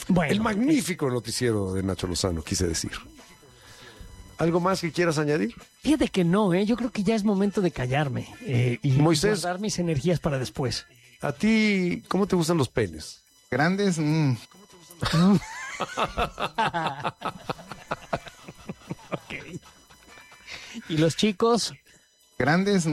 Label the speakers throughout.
Speaker 1: Bueno,
Speaker 2: el magnífico noticiero de Nacho Lozano, quise decir. ¿Algo más que quieras añadir?
Speaker 1: Fíjate que no, yo creo que ya es momento de callarme y
Speaker 2: Moisés.
Speaker 1: guardar mis energías para después.
Speaker 2: ¿A ti cómo te gustan los penes?
Speaker 3: Grandes,
Speaker 1: Ok. ¿Y los chicos?
Speaker 3: grandes,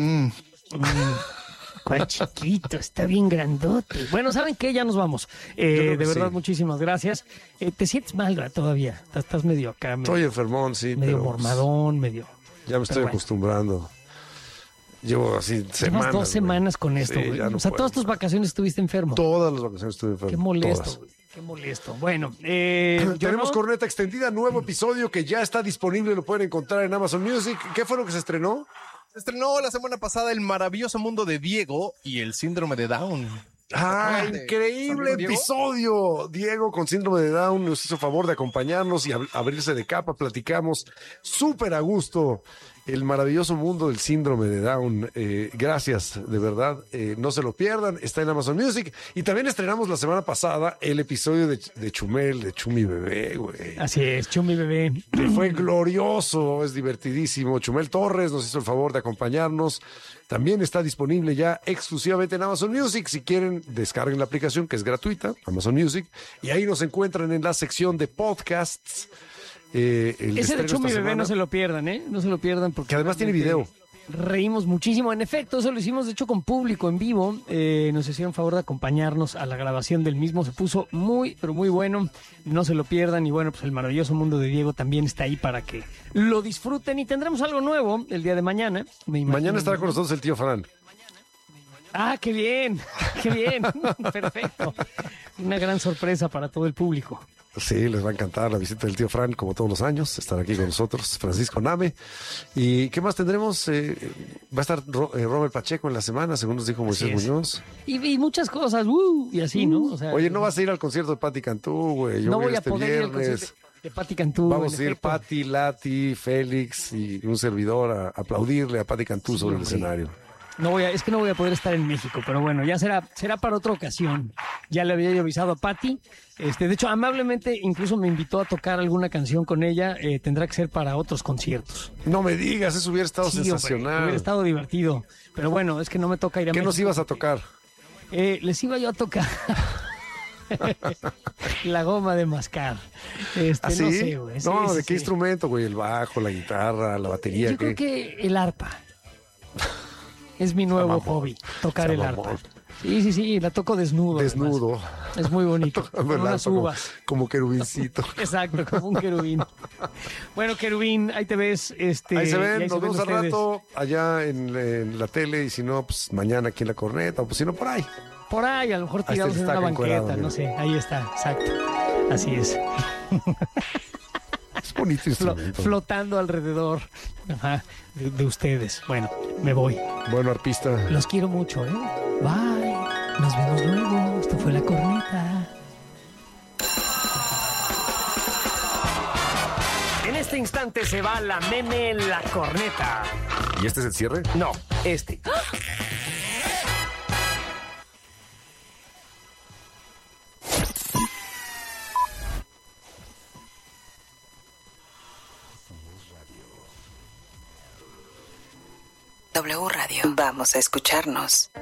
Speaker 1: ¿Cuál chiquito? Está bien grandote. Bueno, ¿saben qué? Ya nos vamos.
Speaker 2: creo
Speaker 1: De
Speaker 2: que
Speaker 1: verdad,
Speaker 2: sí.
Speaker 1: muchísimas gracias. ¿Te sientes mal, ¿verdad? Todavía? Estás medio acá,
Speaker 2: Estoy enfermón, sí,
Speaker 1: medio
Speaker 2: pero
Speaker 1: mormadón, medio...
Speaker 2: ya me estoy
Speaker 1: bueno.
Speaker 2: acostumbrando. Llevo así
Speaker 1: Llevas
Speaker 2: semanas.
Speaker 1: 2 semanas con esto,
Speaker 2: Sí,
Speaker 1: güey.
Speaker 2: ya no
Speaker 1: O sea,
Speaker 2: puedo.
Speaker 1: todas tus vacaciones estuviste enfermo.
Speaker 2: Todas las vacaciones estuve enfermo.
Speaker 1: Qué molesto,
Speaker 2: todas.
Speaker 1: güey. Qué molesto. Bueno,
Speaker 2: Tenemos
Speaker 1: no-
Speaker 2: corneta extendida, nuevo episodio que ya está disponible, lo pueden encontrar en Amazon Music. ¿Qué fue lo que se estrenó?
Speaker 4: Se estrenó la semana pasada El maravilloso mundo de Diego y el síndrome de Down.
Speaker 2: ¡Ah,
Speaker 4: ¿Te acuerdas de
Speaker 2: increíble
Speaker 4: nuestro amigo Diego?
Speaker 2: episodio! Diego con síndrome de Down nos hizo favor de acompañarnos y abrirse de capa. Platicamos súper a gusto el maravilloso mundo del síndrome de Down. Gracias, de verdad. No se lo pierdan. Está en Amazon Music. Y también estrenamos la semana pasada el episodio de Chumel, de Chumi Bebé, güey.
Speaker 1: Así es, Chumi Bebé.
Speaker 2: Que fue glorioso, es divertidísimo. Chumel Torres nos hizo el favor de acompañarnos. También está disponible ya exclusivamente en Amazon Music. Si quieren, descarguen la aplicación que es gratuita, Amazon Music. Y ahí nos encuentran en la sección de podcasts. El
Speaker 1: Ese de
Speaker 2: estreno
Speaker 1: Chumi
Speaker 2: esta
Speaker 1: Bebé
Speaker 2: semana,
Speaker 1: no se lo pierdan, ¿eh? No se lo pierdan porque...
Speaker 2: que además tiene
Speaker 1: realmente
Speaker 2: video.
Speaker 1: Reímos muchísimo. En efecto, eso lo hicimos, de hecho, con público en vivo. Nos hicieron favor de acompañarnos a la grabación del mismo. Se puso muy, pero muy bueno. No se lo pierdan. Y bueno, pues el maravilloso mundo de Diego también está ahí para que lo disfruten. Y tendremos algo nuevo el día de mañana. Me imagino.
Speaker 2: Mañana estará con nosotros el tío Fran.
Speaker 1: ¡Ah, qué bien! ¡Qué bien! Perfecto. Una gran sorpresa para todo el público.
Speaker 2: Sí, les va a encantar la visita del tío Fran, como todos los años. Estará aquí con nosotros, Francisco Name. ¿Y qué más tendremos? Va a estar Robert Pacheco en la semana, según nos dijo Moisés
Speaker 1: Así es.
Speaker 2: Muñoz.
Speaker 1: Y muchas cosas, y así, ¿no? O sea,
Speaker 2: Oye, no vas a ir al concierto de Patti Cantú, güey. Yo
Speaker 1: no
Speaker 2: voy
Speaker 1: voy a
Speaker 2: este
Speaker 1: poder ir al
Speaker 2: viernes.
Speaker 1: concierto de Patti Cantú.
Speaker 2: Vamos
Speaker 1: en
Speaker 2: a ir
Speaker 1: efecto.
Speaker 2: Patti, Lati, Félix y un servidor a aplaudirle a Patti Cantú sobre el
Speaker 1: hombre.
Speaker 2: escenario.
Speaker 1: Es que no voy a poder estar en México, pero bueno, ya será para otra ocasión. Ya le había yo avisado a Patti. De hecho, amablemente incluso me invitó a tocar alguna canción con ella. Tendrá que ser para otros conciertos.
Speaker 2: No me digas, eso hubiera estado
Speaker 1: Sí, hombre,
Speaker 2: sensacional.
Speaker 1: hubiera estado divertido. Pero bueno, es que no me toca ir a
Speaker 2: ¿Qué
Speaker 1: México.
Speaker 2: nos ibas a tocar?
Speaker 1: Les iba yo a tocar la goma de mascar.
Speaker 2: ¿Ah, sí?
Speaker 1: No sé, güey.
Speaker 2: No,
Speaker 1: Sí,
Speaker 2: ¿de
Speaker 1: sí,
Speaker 2: qué
Speaker 1: sí.
Speaker 2: instrumento, güey? El bajo, la guitarra, la batería.
Speaker 1: Yo creo
Speaker 2: ¿qué?
Speaker 1: que el arpa. Es mi nuevo
Speaker 2: mamón.
Speaker 1: hobby, tocar
Speaker 2: Sea
Speaker 1: el arpa.
Speaker 2: mamón.
Speaker 1: Sí, la toco desnudo.
Speaker 2: Desnudo.
Speaker 1: además. Es muy bonito.
Speaker 2: Tocando
Speaker 1: Con
Speaker 2: el
Speaker 1: unas
Speaker 2: arpa
Speaker 1: uvas.
Speaker 2: como querubincito.
Speaker 1: Exacto, como un querubín. Bueno, querubín, ahí te ves.
Speaker 2: Ahí se
Speaker 1: y
Speaker 2: ven, nos vemos al
Speaker 1: ustedes.
Speaker 2: rato allá en la tele y si no, pues mañana aquí en la corneta o pues si no, por ahí.
Speaker 1: Por ahí, a lo mejor
Speaker 2: Ahí está
Speaker 1: tirados
Speaker 2: el
Speaker 1: en una
Speaker 2: estaca
Speaker 1: banqueta,
Speaker 2: encuerado,
Speaker 1: no
Speaker 2: mira.
Speaker 1: sé. Ahí está, exacto. Así es.
Speaker 2: Es bonito instrumento.
Speaker 1: Flotando alrededor de ustedes. Bueno, me voy.
Speaker 2: Bueno, arpista.
Speaker 1: Los quiero mucho, ¿eh? Bye. Nos vemos luego. Esto fue La Corneta. En este instante se va la meme La Corneta.
Speaker 2: ¿Y este es el cierre?
Speaker 1: No, este.
Speaker 5: W Radio. Vamos a escucharnos.